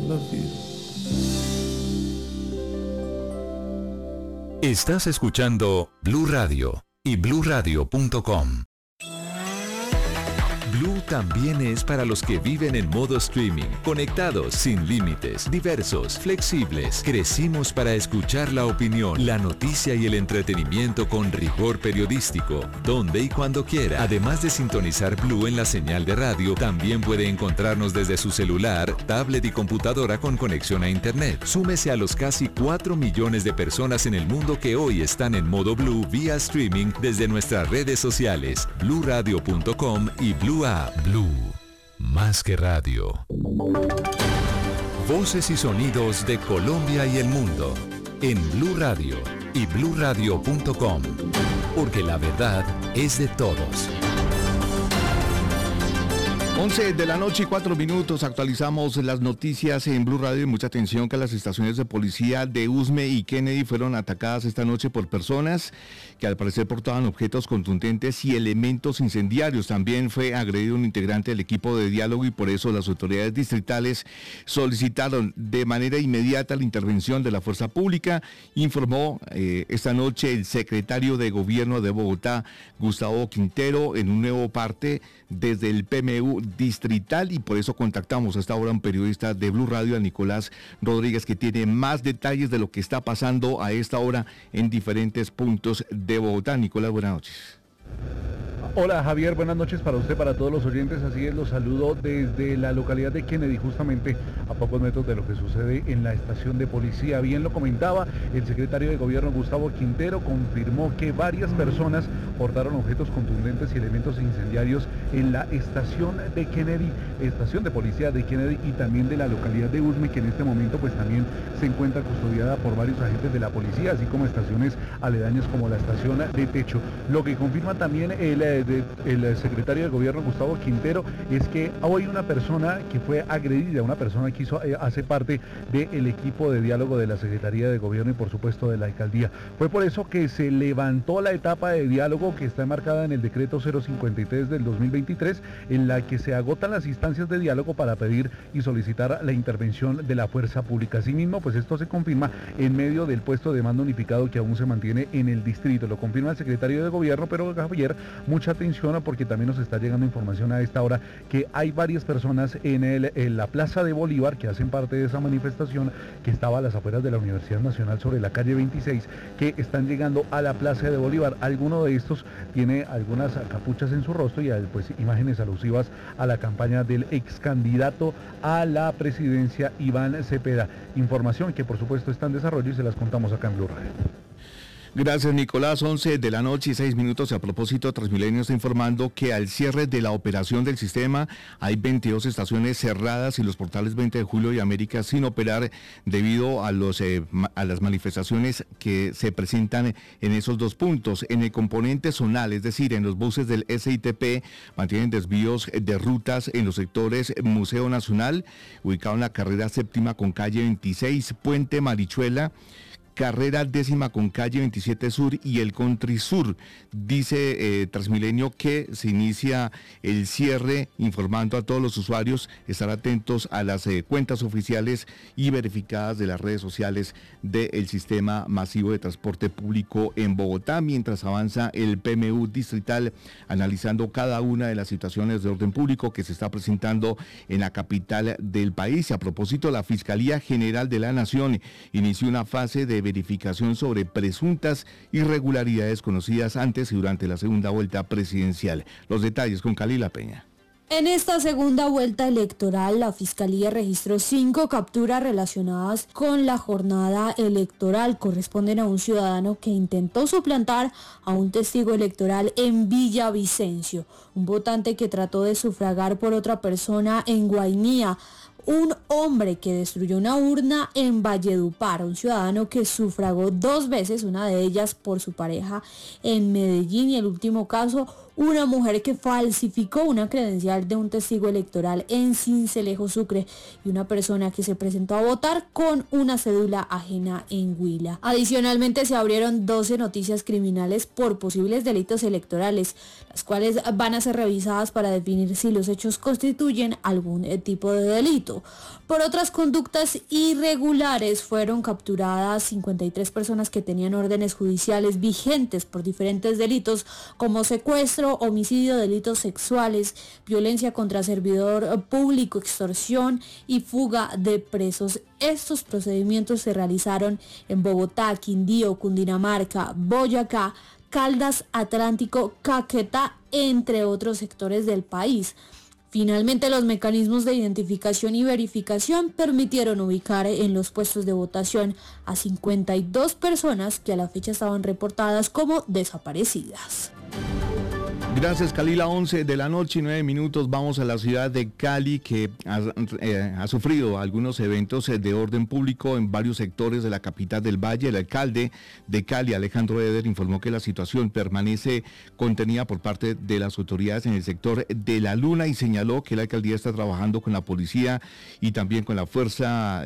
Love you. Estás escuchando Blue Radio y bluradio.com. Blue también es para los que viven en modo streaming, conectados, sin límites, diversos, flexibles. Crecimos para escuchar la opinión, la noticia y el entretenimiento con rigor periodístico, donde y cuando quiera. Además de sintonizar Blue en la señal de radio, también puede encontrarnos desde su celular, tablet y computadora con conexión a internet. Súmese a los casi 4 millones de personas en el mundo que hoy están en modo Blue vía streaming desde nuestras redes sociales, bluradio.com y Blue App. Blue, más que radio. Voces y sonidos de Colombia y el mundo en Blue Radio y bluradio.com, porque la verdad es de todos. 11 de la noche y 4 minutos, actualizamos las noticias en Blue Radio y mucha atención que las estaciones de policía de Usme y Kennedy fueron atacadas esta noche por personas que al parecer portaban objetos contundentes y elementos incendiarios. También fue agredido un integrante del equipo de diálogo y por eso las autoridades distritales solicitaron de manera inmediata la intervención de la fuerza pública, informó esta noche el secretario de Gobierno de Bogotá, Gustavo Quintero, en un nuevo parte desde el PMU distrital, y por eso contactamos hasta ahora a un periodista de Blue Radio, a Nicolás Rodríguez, que tiene más detalles de lo que está pasando a esta hora en diferentes puntos de Bogotá. Nicolás, buenas noches. Hola Javier, buenas noches para usted, para todos los oyentes. Así es, los saludo desde la localidad de Kennedy, justamente a pocos metros de lo que sucede en la estación de policía. Bien lo comentaba el secretario de Gobierno, Gustavo Quintero, confirmó que varias personas portaron objetos contundentes y elementos incendiarios en la estación de Kennedy, estación de policía de Kennedy, y también de la localidad de Usme, que en este momento pues también se encuentra custodiada por varios agentes de la policía, así como estaciones aledañas como la estación de Techo. Lo que confirma también el secretario de Gobierno, Gustavo Quintero, es que hoy una persona que fue agredida, una persona que hace parte del equipo de diálogo de la Secretaría de Gobierno y por supuesto de la alcaldía. Fue por eso que se levantó la etapa de diálogo que está enmarcada en el decreto 053 del 2023, en la que se agotan las instancias de diálogo para pedir y solicitar la intervención de la fuerza pública. Asimismo, pues esto se confirma en medio del puesto de mando unificado que aún se mantiene en el distrito. Lo confirma el secretario de Gobierno, pero Javier, mucha atención porque también nos está llegando información a esta hora que hay varias personas en la Plaza de Bolívar que hacen parte de esa manifestación que estaba a las afueras de la Universidad Nacional sobre la calle 26, que están llegando a la Plaza de Bolívar. Alguno de estos tiene algunas capuchas en su rostro y pues imágenes alusivas a la campaña del ex candidato a la presidencia, Iván Cepeda. Información que por supuesto está en desarrollo y se las contamos acá en Blue Radio. Gracias, Nicolás. 11 de la noche y 6 minutos. A propósito, Transmilenio está informando que al cierre de la operación del sistema hay 22 estaciones cerradas y los portales 20 de Julio y América sin operar debido a las manifestaciones que se presentan en esos dos puntos. En el componente zonal, es decir, en los buses del SITP, mantienen desvíos de rutas en los sectores Museo Nacional, ubicado en la carrera séptima con calle 26, Puente Marichuela, carrera 10ª con calle 27 Sur y el Country Sur. Dice Transmilenio que se inicia el cierre, informando a todos los usuarios estar atentos a las cuentas oficiales y verificadas de las redes sociales del sistema masivo de transporte público en Bogotá, mientras avanza el PMU distrital analizando cada una de las situaciones de orden público que se está presentando en la capital del país. A propósito, la Fiscalía General de la Nación inició una fase de verificación sobre presuntas irregularidades conocidas antes y durante la segunda vuelta presidencial. Los detalles con Kalila Peña. En esta segunda vuelta electoral, la Fiscalía registró 5 capturas relacionadas con la jornada electoral. Corresponden a un ciudadano que intentó suplantar a un testigo electoral en Villavicencio, un votante que trató de sufragar por otra persona en Guainía, un hombre que destruyó una urna en Valledupar, un ciudadano que sufragó 2 veces, una de ellas por su pareja en Medellín, y el último caso, una mujer que falsificó una credencial de un testigo electoral en Sincelejo, Sucre, y una persona que se presentó a votar con una cédula ajena en Huila. Adicionalmente, se abrieron 12 noticias criminales por posibles delitos electorales, las cuales van a ser revisadas para definir si los hechos constituyen algún tipo de delito. Por otras conductas irregulares fueron capturadas 53 personas que tenían órdenes judiciales vigentes por diferentes delitos como secuestro, homicidio, delitos sexuales, violencia contra servidor público, extorsión y fuga de presos. Estos procedimientos se realizaron en Bogotá, Quindío, Cundinamarca, Boyacá, Caldas, Atlántico, Caquetá, entre otros sectores del país. Finalmente, los mecanismos de identificación y verificación permitieron ubicar en los puestos de votación a 52 personas que a la fecha estaban reportadas como desaparecidas. Gracias, Kalila. 11 de la noche y 9 minutos. Vamos a la ciudad de Cali, que ha sufrido algunos eventos de orden público en varios sectores de la capital del Valle. El alcalde de Cali, Alejandro Eder, informó que la situación permanece contenida por parte de las autoridades en el sector de La Luna y señaló que la alcaldía está trabajando con la policía y también con la fuerza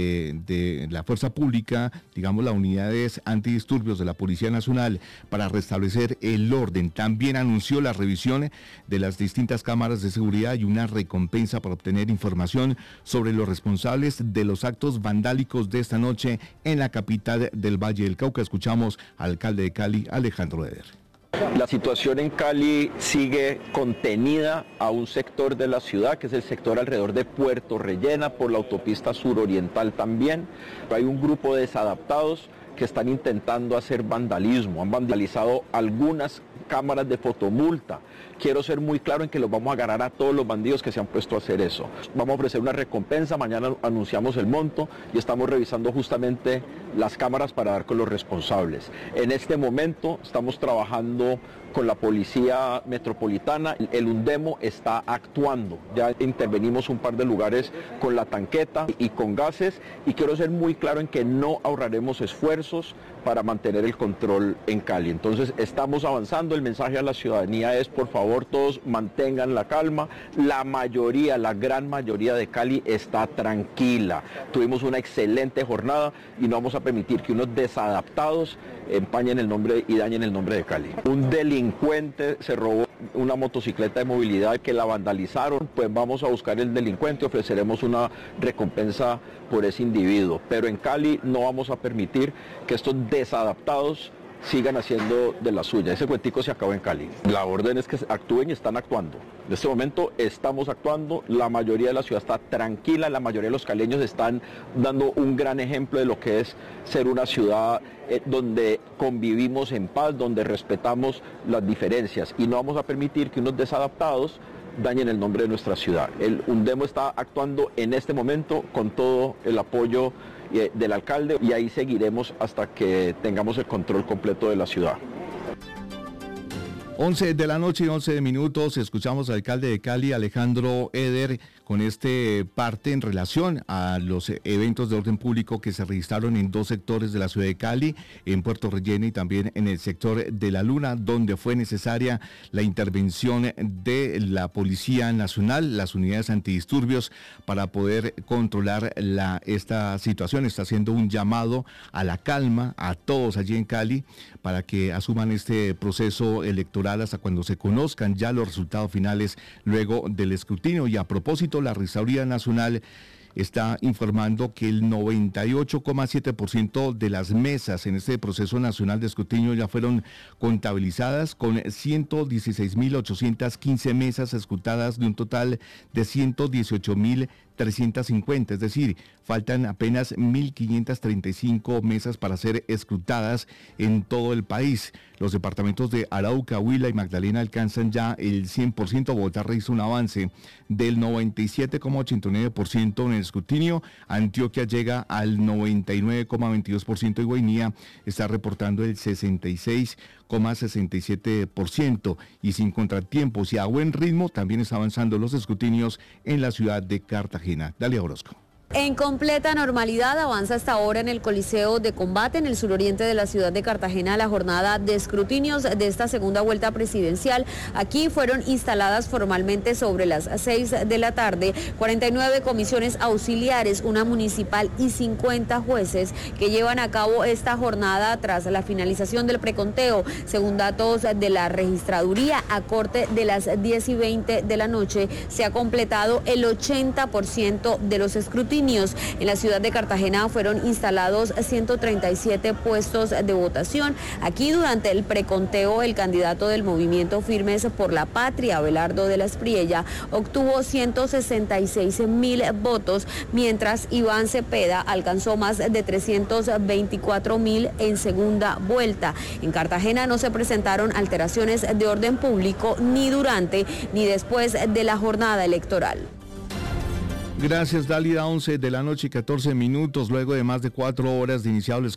de la fuerza pública, digamos, las unidades antidisturbios de la Policía Nacional para restablecer el orden. También anunció la revisión de las distintas cámaras de seguridad y una recompensa para obtener información sobre los responsables de los actos vandálicos de esta noche en la capital del Valle del Cauca. Escuchamos al alcalde de Cali, Alejandro Eder. La situación en Cali sigue contenida a un sector de la ciudad, que es el sector alrededor de Puerto Rellena, por la autopista suroriental también. Hay un grupo de desadaptados que están intentando hacer vandalismo, han vandalizado algunas cámaras de fotomulta. Quiero ser muy claro en que los vamos a agarrar a todos los bandidos que se han puesto a hacer eso. Vamos a ofrecer una recompensa, mañana anunciamos el monto y estamos revisando justamente las cámaras para dar con los responsables. En este momento estamos trabajando con la Policía Metropolitana, el UNDEMO está actuando, ya intervenimos un par de lugares con la tanqueta y con gases y quiero ser muy claro en que no ahorraremos esfuerzos para mantener el control en Cali. Entonces estamos avanzando, el mensaje a la ciudadanía es por favor todos mantengan la calma, la mayoría, la gran mayoría de Cali está tranquila, tuvimos una excelente jornada y no vamos a permitir que unos desadaptados empañen el nombre y dañen el nombre de Cali. Un delincuente se robó una motocicleta de movilidad que la vandalizaron, pues vamos a buscar el delincuente, ofreceremos una recompensa por ese individuo, pero en Cali no vamos a permitir que estos desadaptados sigan haciendo de la suya. Ese cuentico se acabó en Cali. La orden es que actúen y están actuando. En este momento estamos actuando, la mayoría de la ciudad está tranquila, la mayoría de los caleños están dando un gran ejemplo de lo que es ser una ciudad donde convivimos en paz, donde respetamos las diferencias y no vamos a permitir que unos desadaptados dañen el nombre de nuestra ciudad. El UNDEMO está actuando en este momento con todo el apoyo del alcalde y ahí seguiremos hasta que tengamos el control completo de la ciudad. 11 de la noche y 11 minutos, escuchamos al alcalde de Cali, Alejandro Eder, con este parte en relación a los eventos de orden público que se registraron en dos sectores de la ciudad de Cali, en Puerto Rellena y también en el sector de La Luna, donde fue necesaria la intervención de la Policía Nacional, las unidades antidisturbios, para poder controlar esta situación. Está haciendo un llamado a la calma a todos allí en Cali para que asuman este proceso electoral hasta cuando se conozcan ya los resultados finales luego del escrutinio. Y a propósito, la Registraduría Nacional está informando que el 98,7% de las mesas en este proceso nacional de escrutinio ya fueron contabilizadas, con 116.815 mesas escrutadas de un total de 118.350, es decir, faltan apenas 1.535 mesas para ser escrutadas en todo el país. Los departamentos de Arauca, Huila y Magdalena alcanzan ya el 100%. Bogotá registra un avance del 97,89% en el escrutinio. Antioquia llega al 99,22% y Guainía está reportando el 66,67%. Y sin contratiempos y a buen ritmo también está avanzando los escrutinios en la ciudad de Cartagena. Dale, Orozco. En completa normalidad avanza hasta ahora en el Coliseo de Combate, en el suroriente de la ciudad de Cartagena, la jornada de escrutinios de esta segunda vuelta presidencial. Aquí fueron instaladas formalmente sobre las 6 de la tarde 49 comisiones auxiliares, una municipal y 50 jueces que llevan a cabo esta jornada tras la finalización del preconteo. Según datos de la registraduría, a corte de las 10:20 de la noche se ha completado el 80% de los escrutinios. En la ciudad de Cartagena fueron instalados 137 puestos de votación. Aquí durante el preconteo el candidato del movimiento Firmes por la Patria, Abelardo de la Espriella, obtuvo 166.000 votos, mientras Iván Cepeda alcanzó más de 324.000 en segunda vuelta. En Cartagena no se presentaron alteraciones de orden público ni durante ni después de la jornada electoral. Gracias, Dálida. 11 de la noche y 14 minutos, luego de más de 4 horas de iniciado el